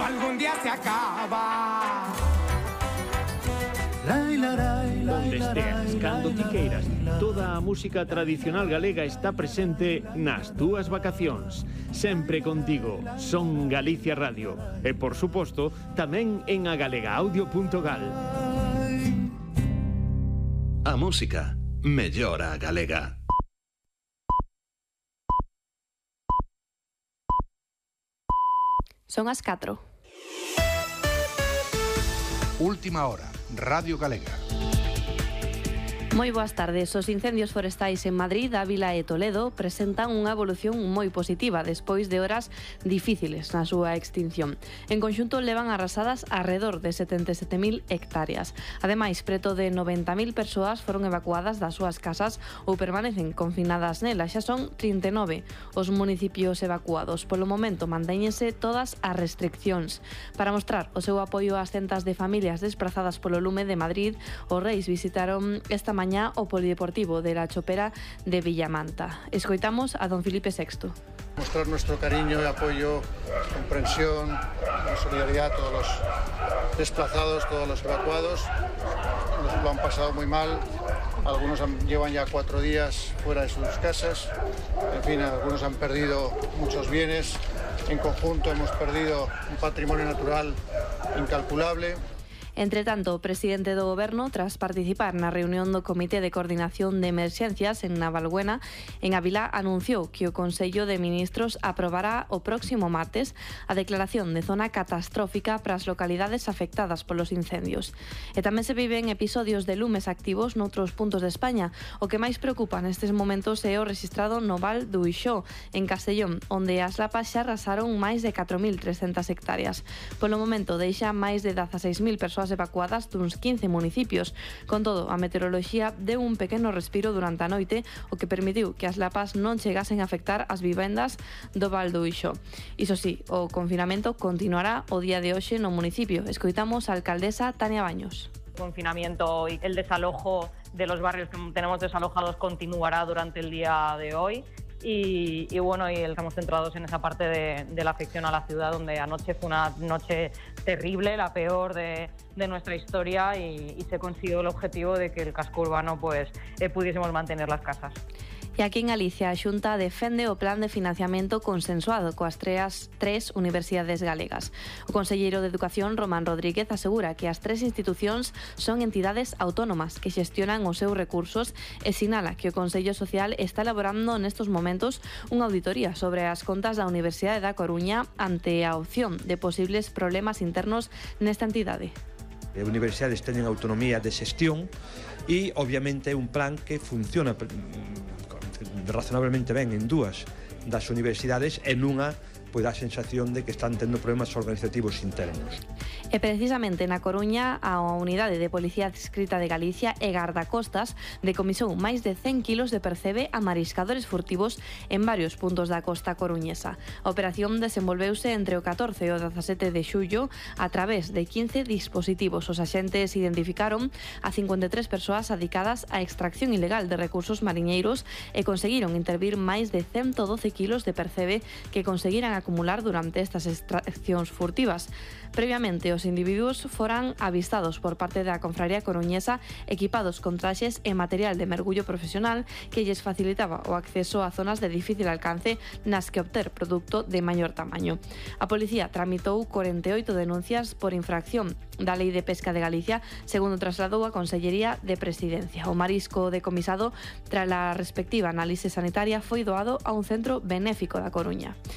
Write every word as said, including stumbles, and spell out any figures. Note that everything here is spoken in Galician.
algún día se acaba. Onde esteas, cando ti queiras, toda a música tradicional galega está presente nas túas vacacións. Sempre contigo, Son Galicia Radio. E, por suposto, tamén en agalegaaudio punto gal. A música mellora a galega. Son as catro. Última hora, Radio Galega. Moi boas tardes. Os incendios forestais en Madrid, Ávila e Toledo presentan unha evolución moi positiva despois de horas difíciles na súa extinción. En conxunto levan arrasadas arredor de setenta e sete mil hectáreas. Ademais, preto de noventa mil persoas foron evacuadas das súas casas ou permanecen confinadas nelas. Xa son trinta e nove os municipios evacuados. Polo momento mantéñense todas as restriccións. Para mostrar o seu apoio ás centas de familias desplazadas polo lume de Madrid, os reis visitaron esta mañá mañá o polideportivo de la Chopera de Villamanta. Escoitamos a don Felipe sexto. Mostrar nuestro cariño y apoyo, comprensión, solidaridad a todos los desplazados, todos los evacuados. Nos lo han pasado muy mal. Algunos han, llevan ya cuatro días fuera de sus casas. En fin, algunos han perdido muchos bienes. En conjunto hemos perdido un patrimonio natural incalculable. Entre tanto, o presidente do Goberno, tras participar na reunión do Comité de Coordinación de Emerxencias en Navalbuena, en Ávila, anunciou que o Consello de Ministros aprobará o próximo martes a declaración de zona catastrófica para as localidades afectadas polos incendios. E tamén se viven episodios de lumes activos noutros puntos de España. O que máis preocupa nestes momentos é o rexistrado no Val do Uixó, en Castellón, onde as lapas xa arrasaron máis de catro mil trescentas hectáreas. Polo momento, deixa máis de dezaseis mil persoas evacuadas duns quince municipios. Con todo, a meteoroloxía deu un pequeno respiro durante a noite, o que permitiu que as lapas non chegasen a afectar as vivendas do Val do Uixó. Iso sí, o confinamento continuará o día de hoxe no municipio. Escoitamos a alcaldesa Tania Baños. Confinamiento y el desalojo de los barrios que tenemos desalojados continuará durante el día de hoy. Y, y bueno, y estamos centrados en esa parte de, de la afección a la ciudad, donde anoche fue una noche terrible, la peor de, de nuestra historia, y, y se consiguió el objetivo de que el casco urbano pues eh, pudiésemos mantener las casas. E aquí en Galicia a Xunta defende o plan de financiamento consensuado coas tres, tres universidades galegas. O conselleiro de Educación, Román Rodríguez, asegura que as tres institucións son entidades autónomas que xestionan os seus recursos e sinala que o Consello Social está elaborando nestos momentos unha auditoría sobre as contas da Universidade da Coruña ante a opción de posibles problemas internos nesta entidade. As universidades teñen autonomía de xestión e, obviamente, é un plan que funciona razonablemente ben en dúas das universidades e nunha pois dá a sensación de que están tendo problemas organizativos internos. E precisamente na Coruña, a Unidade de Policía Adscrita de Galicia e Gardacostas decomisou máis de cen kilos de percebe a mariscadores furtivos en varios puntos da costa coruñesa. A operación desenvolveuse entre o catorce e o dezasete de xullo a través de quince dispositivos. Os axentes identificaron a cincuenta e tres persoas adicadas á extracción ilegal de recursos mariñeiros e conseguiron intervir máis de ciento doce kilos de percebe que conseguiran acumular durante estas extraccións furtivas. Previamente, os individuos foran avistados por parte da Confraría Coruñesa equipados con traxes e material de mergullo profesional que lles facilitaba o acceso a zonas de difícil alcance nas que obter produto de maior tamaño. A policía tramitou corenta e oito denuncias por infracción da Lei de Pesca de Galicia, segundo trasladou a Consellería de Presidencia. O marisco decomisado tras a respectiva análise sanitaria foi doado a un centro benéfico da Coruña.